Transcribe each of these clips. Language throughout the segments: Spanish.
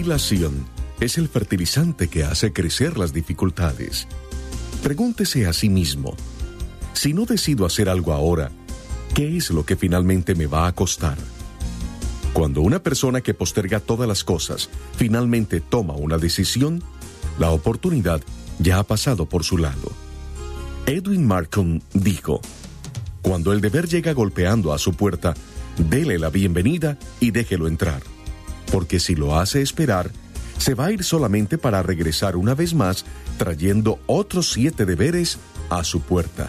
dilación es el fertilizante que hace crecer las dificultades. Pregúntese a sí mismo, si no decido hacer algo ahora, ¿qué es lo que finalmente me va a costar? Cuando una persona que posterga todas las cosas finalmente toma una decisión, la oportunidad ya ha pasado por su lado. Edwin Markham dijo: cuando el deber llega golpeando a su puerta, dele la bienvenida y déjelo entrar, porque si lo hace esperar, se va a ir solamente para regresar una vez más trayendo otros 7 deberes a su puerta.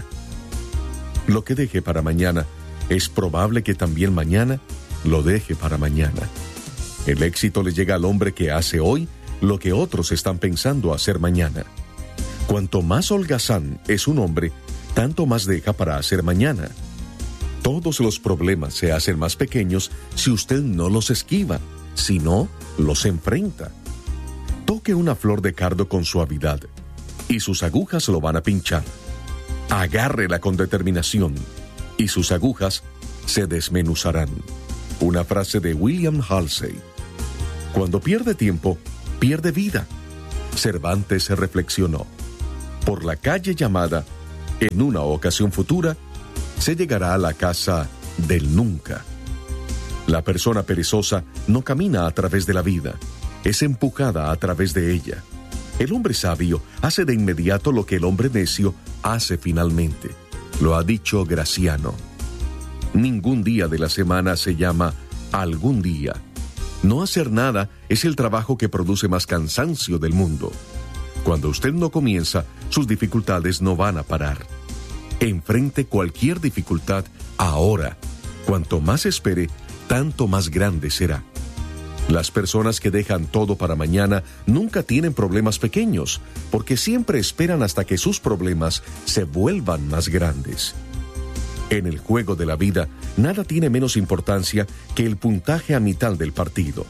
Lo que deje para mañana, es probable que también mañana lo deje para mañana. El éxito le llega al hombre que hace hoy lo que otros están pensando hacer mañana. Cuanto más holgazán es un hombre, tanto más deja para hacer mañana. Todos los problemas se hacen más pequeños si usted no los esquiva, si no, los enfrenta. Toque una flor de cardo con suavidad y sus agujas lo van a pinchar. Agárrela con determinación y sus agujas se desmenuzarán. Una frase de William Halsey. Cuando pierde tiempo, pierde vida. Cervantes se reflexionó. Por la calle llamada, en una ocasión futura, se llegará a la casa del nunca. La persona perezosa no camina a través de la vida, es empujada a través de ella. El hombre sabio hace de inmediato lo que el hombre necio hace finalmente. Lo ha dicho Graciano. Ningún día de la semana se llama algún día. No hacer nada es el trabajo que produce más cansancio del mundo. Cuando usted no comienza, sus dificultades no van a parar. Enfrente cualquier dificultad ahora. Cuanto más espere, tanto más grande será. Las personas que dejan todo para mañana nunca tienen problemas pequeños, porque siempre esperan hasta que sus problemas se vuelvan más grandes. En el juego de la vida, nada tiene menos importancia que el puntaje a mitad del partido.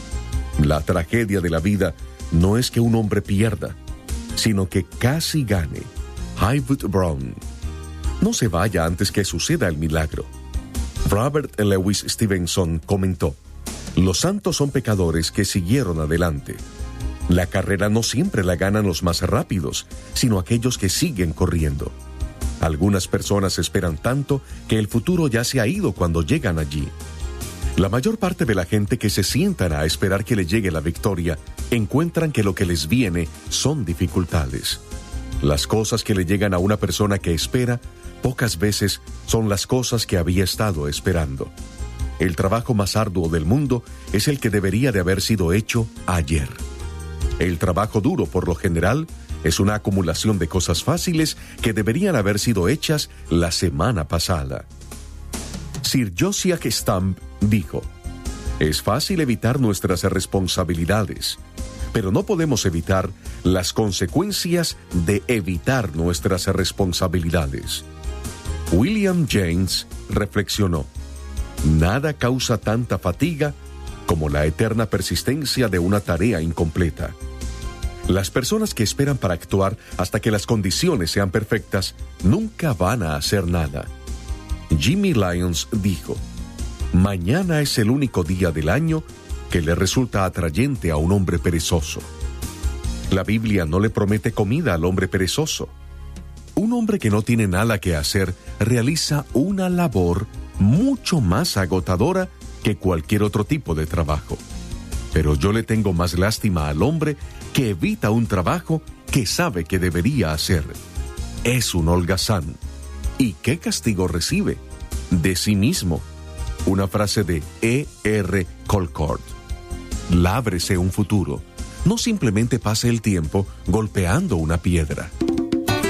La tragedia de la vida no es que un hombre pierda, sino que casi gane. Haywood Brown. No se vaya antes que suceda el milagro. Robert Louis Stevenson comentó: los santos son pecadores que siguieron adelante. La carrera no siempre la ganan los más rápidos, sino aquellos que siguen corriendo. Algunas personas esperan tanto que el futuro ya se ha ido cuando llegan allí. La mayor parte de la gente que se sientan a esperar que le llegue la victoria encuentran que lo que les viene son dificultades. Las cosas que le llegan a una persona que espera, pocas veces son las cosas que había estado esperando. El trabajo más arduo del mundo es el que debería de haber sido hecho ayer. El trabajo duro, por lo general, es una acumulación de cosas fáciles que deberían haber sido hechas la semana pasada. Sir Josiah Stamp dijo: es fácil evitar nuestras responsabilidades, pero no podemos evitar las consecuencias de evitar nuestras responsabilidades. William James reflexionó: nada causa tanta fatiga como la eterna persistencia de una tarea incompleta. Las personas que esperan para actuar hasta que las condiciones sean perfectas nunca van a hacer nada. Jimmy Lyons dijo: mañana es el único día del año que le resulta atrayente a un hombre perezoso. La Biblia no le promete comida al hombre perezoso. Un hombre que no tiene nada que hacer realiza una labor mucho más agotadora que cualquier otro tipo de trabajo. Pero yo le tengo más lástima al hombre que evita un trabajo que sabe que debería hacer. Es un holgazán. ¿Y qué castigo recibe? De sí mismo. Una frase de E.R. Colcord. Lábrese un futuro. No simplemente pase el tiempo golpeando una piedra.